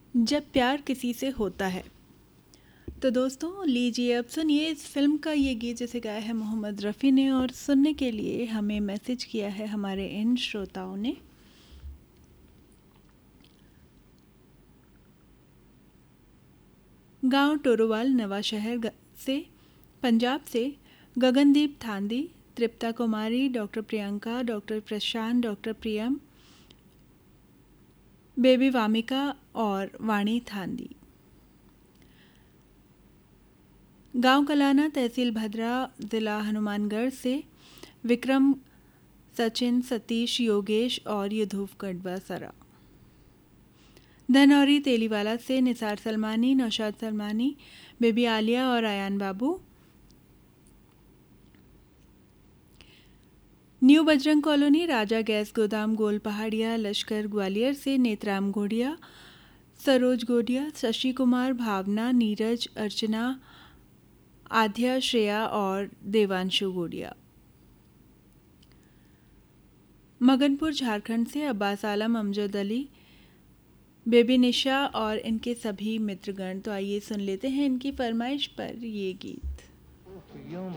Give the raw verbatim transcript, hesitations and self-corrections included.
जब प्यार किसी से होता है। तो दोस्तों लीजिए अब सुनिए इस फिल्म का ये गीत जिसे गाया है मोहम्मद रफ़ी ने और सुनने के लिए हमें मैसेज किया है हमारे इन श्रोताओं ने। गांव टोरोवाल नवा शहर से पंजाब से गगनदीप थांदी, तृप्ता कुमारी, डॉक्टर प्रियंका, डॉक्टर प्रशांत, डॉक्टर प्रियम, बेबी वामिका और वाणी थांदी। गांव कलाना, तहसील भद्रा, ज़िला हनुमानगढ़ से विक्रम, सचिन, सतीश, योगेश और युधुव कड़वा सरा। धनौरी तेलीवाला से निसार सलमानी, नौशाद सलमानी, बेबी आलिया और अयान बाबू। न्यू बजरंग कॉलोनी, राजा गैस गोदाम, गोल पहाड़िया, लश्कर ग्वालियर से नेत्राम गोडिया, सरोज गोडिया, शशि कुमार, भावना, नीरज, अर्चना, आध्या, श्रेया और देवांशु गोडिया। मगनपुर झारखंड से अब्बास आलम, अमजद अली, बेबी निशा और इनके सभी मित्रगण। तो आइए सुन लेते हैं इनकी फरमाइश पर ये गीत।